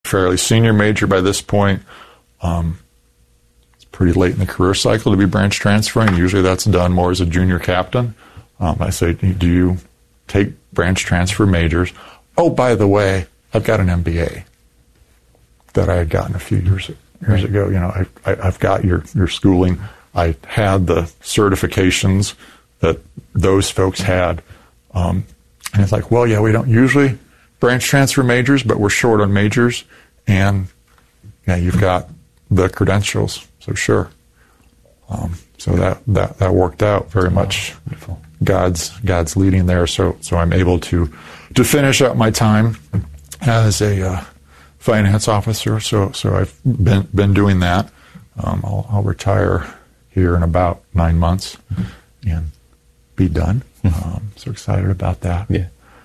fairly senior major by this point. It's pretty late in the career cycle to be branch transferring. Usually that's done more as a junior captain. I say, do you take branch transfer majors? Oh, by the way, I've got an MBA that I had gotten a few years ago. You know, I've got your schooling. I had the certifications that those folks had. And it's like, well, yeah, we don't usually branch transfer majors, but we're short on majors. And yeah, you've got the credentials, so sure. So that worked out very much. Wonderful. God's leading there. So I'm able to finish up my time as a finance officer. So I've been doing that. I'll retire here in about 9 months and be done. So excited about that. Yeah.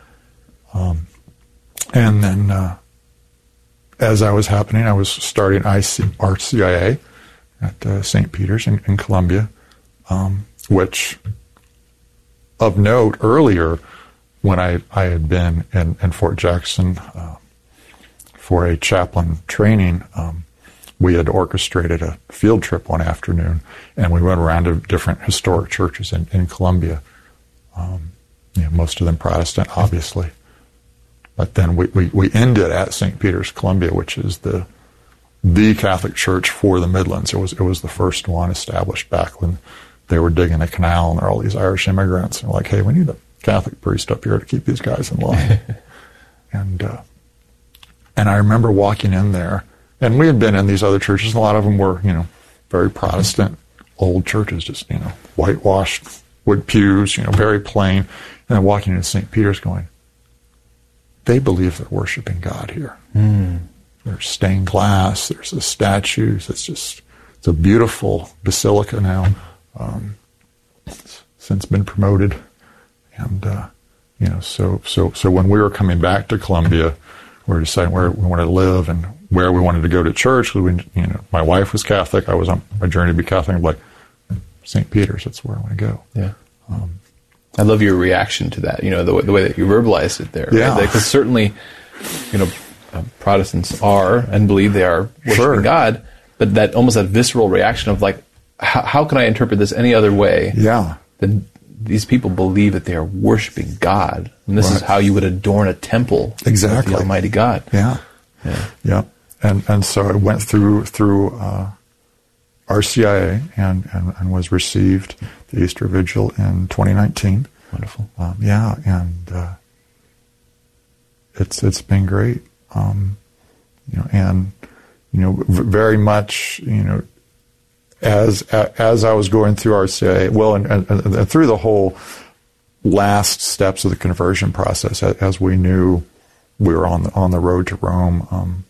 And then as I was happening, I was starting RCIA at St. Peter's in Columbia, which, of note, earlier when I had been in Fort Jackson for a chaplain training, we had orchestrated a field trip one afternoon, and we went around to different historic churches in Columbia. Most of them Protestant, obviously. But then we ended at St. Peter's, Columbia, which is the Catholic church for the Midlands. It was the first one established back when they were digging a canal, and there are all these Irish immigrants. And like, hey, we need a Catholic priest up here to keep these guys in line. And I remember walking in there, and we had been in these other churches, and a lot of them were, very Protestant, old churches, just, whitewashed wood pews, very plain. And then walking into St. Peter's going, they believe they're worshiping God here. There's stained glass, there's the statues, it's a beautiful basilica now. It's since been promoted. And, so when we were coming back to Columbia, we were deciding where we wanted to live and where we wanted to go to church. My wife was Catholic. I was on my journey to be Catholic. I'm like, St. Peter's, that's where I want to go. Yeah. I love your reaction to that, the way that you verbalized it there. Yeah. Right? Because certainly, Protestants are and believe they are worshiping Sure. God, but that visceral reaction of like, how can I interpret this any other way? Yeah. Than these people believe that they are worshiping God, and this is how you would adorn a temple Exactly. with the Almighty God. Yeah. And so I went through RCIA and was received the Easter Vigil in 2019. Wonderful. It's been great. Very much, as I was going through RCIA, well, and through the whole last steps of the conversion process, as we knew we were on the road to Rome,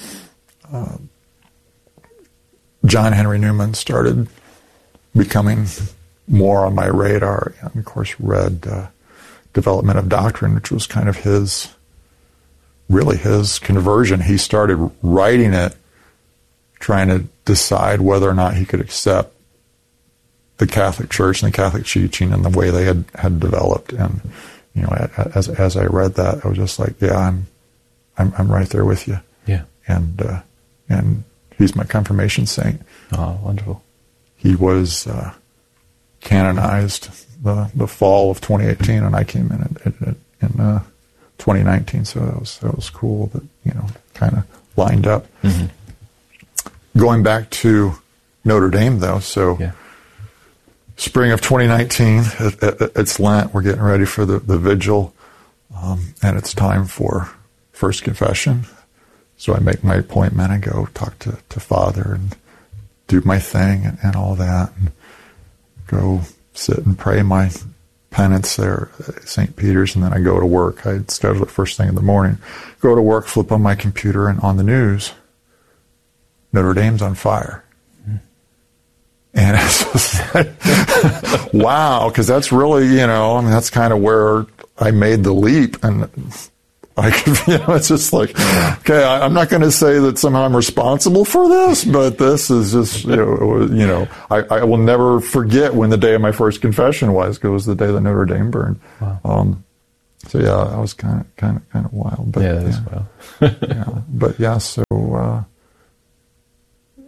John Henry Newman started becoming more on my radar. And of course, read Development of Doctrine, which was kind of his conversion. He started writing it, trying to decide whether or not he could accept the Catholic Church and the Catholic teaching and the way they had developed. And as I read that, I was just like, yeah, I'm right there with you. Yeah. And he's my confirmation saint. Oh, wonderful. He was canonized the fall of 2018, and I came in 2019. So that was cool. That kind of lined up. Mm-hmm. Going back to Notre Dame, though, spring of 2019, it's Lent. We're getting ready for the vigil, and it's time for First Confession. So I make my appointment and go talk to Father and do my thing and all that, and go sit and pray my penance there at St. Peter's, and then I go to work. I schedule it first thing in the morning. Go to work, flip on my computer, and on the news, Notre Dame's on fire. And it's just like, wow, because that's really, that's kind of where I made the leap. And I could, it's just like, okay, I'm not going to say that somehow I'm responsible for this, but this is just, I will never forget when the day of my first confession was, because it was the day that Notre Dame burned. Wow. So yeah, that was kind of wild. But, yeah, that is wild. so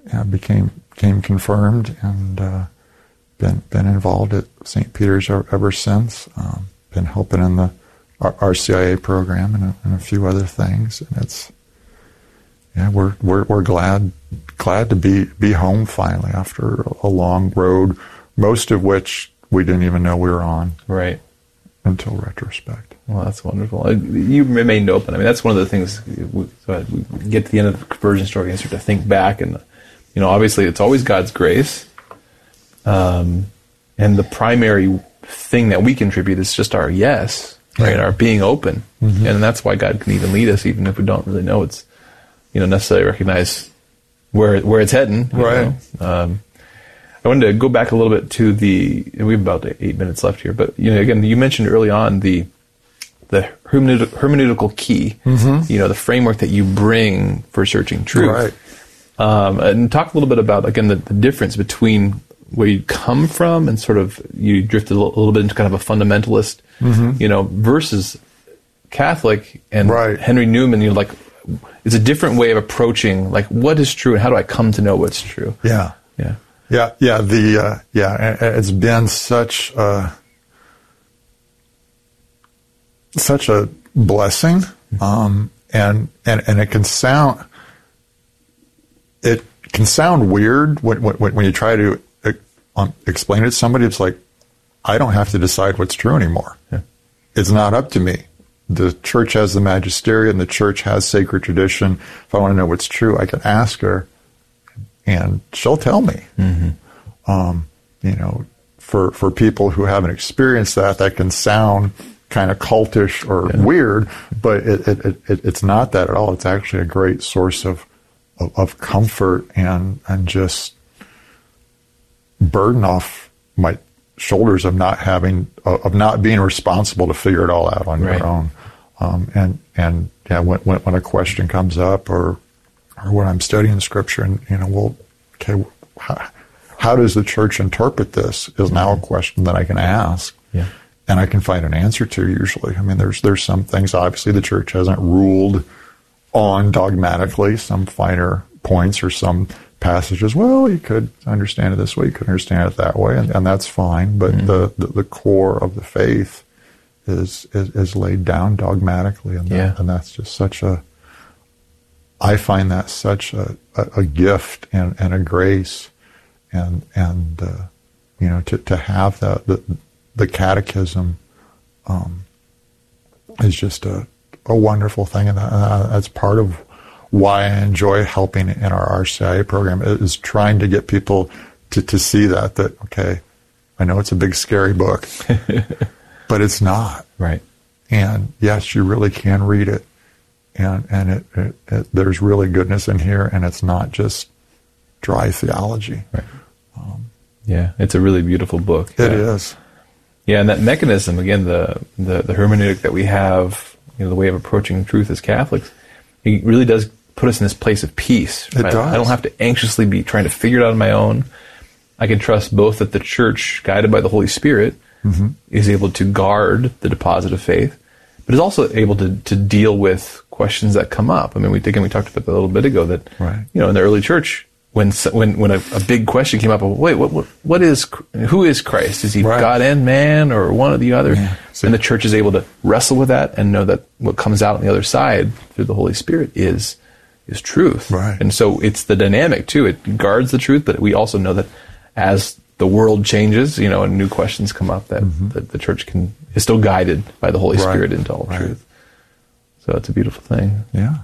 became confirmed, and been involved at St. Peter's ever since. Been helping in the RCIA program and a few other things, and it's we're glad to be home finally after a long road, most of which we didn't even know we were on. Right. Until retrospect. Well, that's wonderful. You remained open. I mean, that's one of the things. We get to the end of the conversion story and start to think back, and obviously, it's always God's grace, and the primary thing that we contribute is just our yes, right? Our being open, and that's why God can even lead us, even if we don't really know it's, necessarily recognize where it's heading. Right. I wanted to go back a little bit to we have about 8 minutes left here, but again, you mentioned early on the hermeneutical key, the framework that you bring for searching truth. Right. And talk a little bit about, again, the difference between where you come from and sort of you drifted a little bit into kind of a fundamentalist, versus Catholic and Henry Newman. It's a different way of approaching, what is true and how do I come to know what's true? Yeah. It's been such a blessing, and it can sound weird when you try to explain it to somebody. It's like, I don't have to decide what's true anymore. Yeah. It's not up to me. The church has the magisterium, the church has sacred tradition. If I want to know what's true, I can ask her, and she'll tell me. For people who haven't experienced that can sound kind of cultish or weird, but it's not that at all. It's actually a great source of comfort and just burden off my shoulders of not being responsible to figure it all out on your own. When a question comes up or when I'm studying Scripture, and how does the church interpret this is now a question that I can ask, and I can find an answer to usually. I mean, there's some things obviously the church hasn't ruled on dogmatically, some finer points or some passages. Well, you could understand it this way, you could understand it that way, and that's fine. But the core of the faith is laid down dogmatically, and that's just I find that such a gift and a grace, and to have the catechism is just a wonderful thing, and that's part of why I enjoy helping in our RCIA program, is trying to get people to see that okay, I know it's a big scary book, but it's not. Right. And yes, you really can read it. And there's really goodness in here, and it's not just dry theology. Right. It's a really beautiful book. It is. Yeah, and that mechanism, again, the hermeneutic that we have, the way of approaching truth as Catholics, it really does put us in this place of peace. Right? It does. I don't have to anxiously be trying to figure it out on my own. I can trust both that the Church, guided by the Holy Spirit, is able to guard the deposit of faith, but is also able to deal with questions that come up. I mean, we talked about that a little bit ago, that in the early church, when a big question came up, who is Christ? Is he God and man, or one or the other? Yeah. And the church is able to wrestle with that and know that what comes out on the other side through the Holy Spirit is truth. Right. And so it's the dynamic too. It guards the truth, but we also know that as the world changes, and new questions come up, that the church is still guided by the Holy Spirit into all truth. So it's a beautiful thing. Yeah.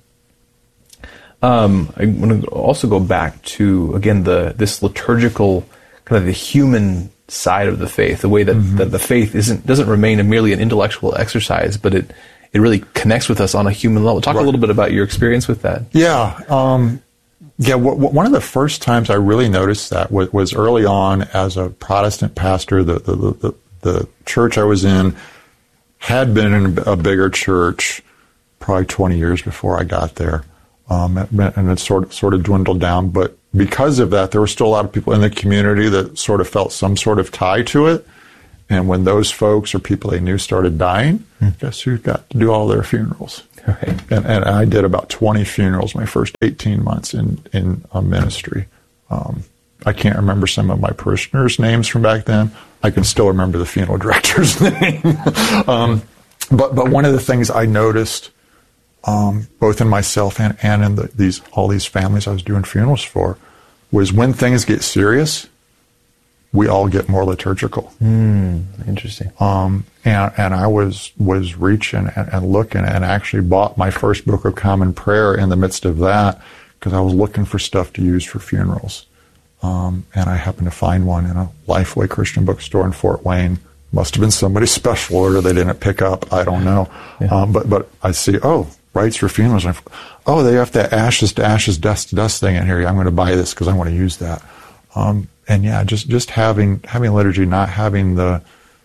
I want to also go back to, again, this liturgical, kind of the human side of the faith, the way that, that the faith doesn't remain merely an intellectual exercise, but it really connects with us on a human level. Talk a little bit about your experience with that. One of the first times I really noticed that was early on as a Protestant pastor. The church I was in had been in a bigger church probably 20 years before I got there. And it sort of dwindled down. But because of that, there were still a lot of people in the community that sort of felt some sort of tie to it. And when those folks or people they knew started dying, guess who got to do all their funerals? Right. And I did about 20 funerals my first 18 months in ministry. I can't remember some of my parishioners' names from back then. I can still remember the funeral director's name. But one of the things I noticed, both in myself and in all these families I was doing funerals for, was when things get serious, we all get more liturgical. Interesting. And I was reaching and looking, and actually bought my first Book of Common Prayer in the midst of that, because I was looking for stuff to use for funerals. And I happened to find one in a Lifeway Christian bookstore in Fort Wayne. Must have been somebody's special order they didn't pick up. I don't know. Yeah. But I see, rites for funerals. They have that ashes to ashes, dust to dust thing in here. I'm going to buy this because I want to use that. And yeah, just having liturgy, not having the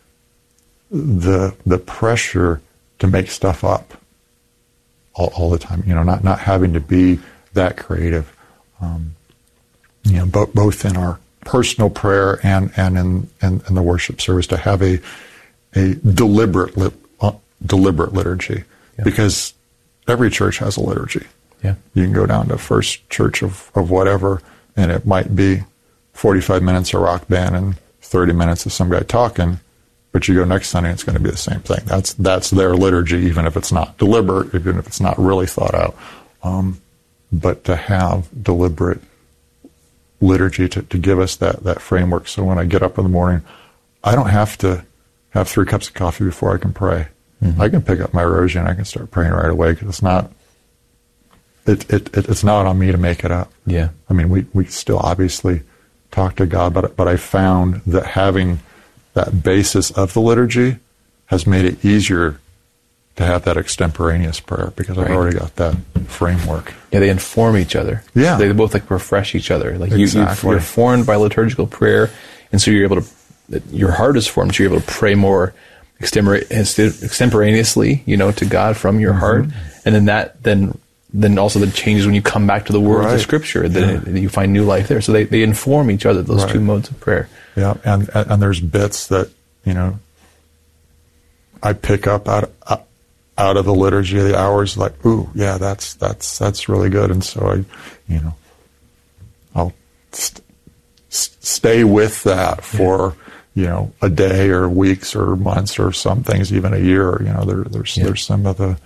pressure to make stuff up all the time. Not having to be that creative. Both in our personal prayer and in the worship service, to have a deliberate liturgy, because every church has a liturgy. Yeah. You can go down to First Church of whatever, and it might be 45 minutes of rock band and 30 minutes of some guy talking, but you go next Sunday, it's going to be the same thing. That's their liturgy, even if it's not deliberate, even if it's not really thought out. But to have deliberate liturgy to give us that framework. So when I get up in the morning, I don't have to have 3 cups of coffee before I can pray. Mm-hmm. I can pick up my rosary and I can start praying right away, because it's not on me to make it up. Yeah. I mean, we still obviously talk to God, but I found that having that basis of the liturgy has made it easier to have that extemporaneous prayer, because I've already got that framework. Yeah, they inform each other. Yeah. So they both refresh each other. Exactly. You're formed by liturgical prayer, and so you're able to, your heart is formed, so you're able to pray more extemporaneously, to God from your heart. And then also the changes when you come back to the words of Scripture, then you find new life there. So they inform each other, those two modes of prayer. Yeah, and there's bits that, I pick up out of the liturgy of the hours, like, ooh, yeah, that's really good. And so I'll stay with that for, a day or weeks or months, or some things even a year. There's some of the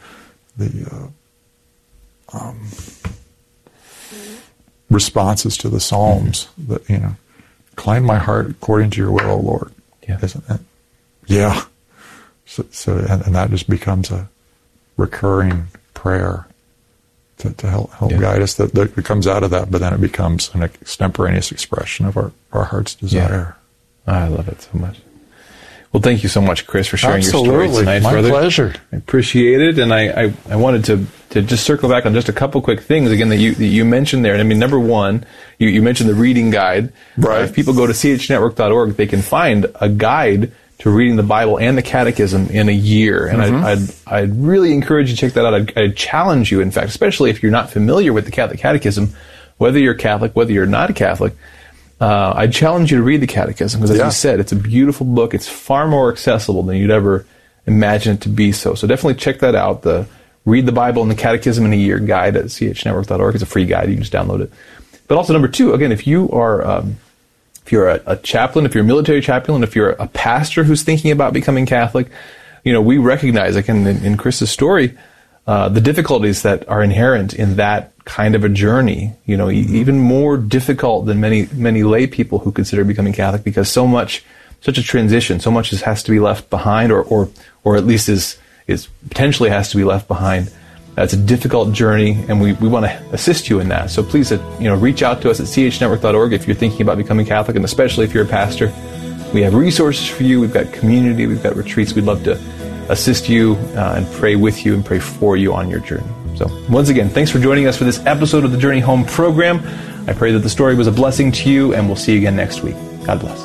responses to the Psalms that, incline my heart according to your will, O Lord. Yeah. Isn't it? Yeah. So and that just becomes a recurring prayer to help guide us. That comes out of that, but then it becomes an extemporaneous expression of our heart's desire. Yeah. I love it so much. Well, thank you so much, Chris, for sharing your story tonight, my brother. Pleasure. I appreciate it, and I wanted to just circle back on just a couple quick things again that you mentioned there. And I mean, number one, you mentioned the reading guide. Right. If people go to chnetwork.org, they can find a guide to reading the Bible and the Catechism in a year. And I'd really encourage you to check that out. I'd challenge you, in fact, especially if you're not familiar with the Catholic Catechism, whether you're Catholic, whether you're not a Catholic, I'd challenge you to read the Catechism, because as you said, it's a beautiful book. It's far more accessible than you'd ever imagine it to be so. So definitely check that out. The Read the Bible and the Catechism in a Year guide at chnetwork.org. It's a free guide. You can just download it. But also, number two, again, if you are if you're a chaplain, if you're a military chaplain, if you're a pastor who's thinking about becoming Catholic, we recognize, like in Chris's story, the difficulties that are inherent in that kind of a journey, even more difficult than many lay people who consider becoming Catholic, because such a transition, so much has to be left behind, or at least is potentially has to be left behind. It's a difficult journey, and we want to assist you in that. So please, reach out to us at chnetwork.org if you're thinking about becoming Catholic, and especially if you're a pastor. We have resources for you. We've got community. We've got retreats. We'd love to assist you and pray with you and pray for you on your journey. So once again, thanks for joining us for this episode of the Journey Home program. I pray that the story was a blessing to you, and we'll see you again next week. God bless.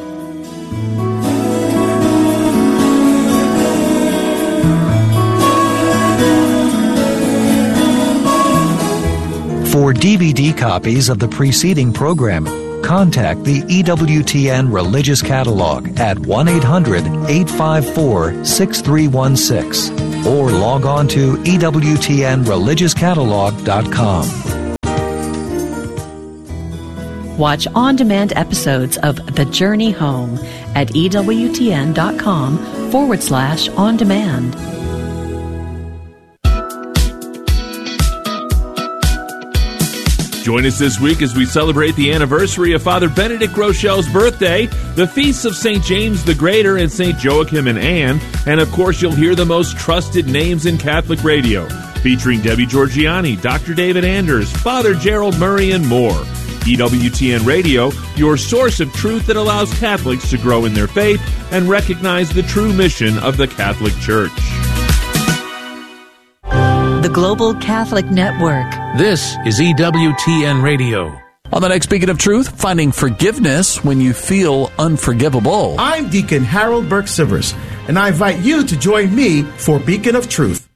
For DVD copies of the preceding program, contact the EWTN Religious Catalog at 1-800-854-6316 or log on to EWTNReligiousCatalog.com. Watch on-demand episodes of The Journey Home at EWTN.com/on-demand. Join us this week as we celebrate the anniversary of Father Benedict Rochelle's birthday, the feasts of St. James the Greater and St. Joachim and Anne, and of course you'll hear the most trusted names in Catholic radio, featuring Debbie Georgianni, Dr. David Anders, Father Gerald Murray, and more. EWTN Radio, your source of truth that allows Catholics to grow in their faith and recognize the true mission of the Catholic Church. The Global Catholic Network. This is EWTN Radio. On the next Beacon of Truth, finding forgiveness when you feel unforgivable. I'm Deacon Harold Burke-Sivers, and I invite you to join me for Beacon of Truth.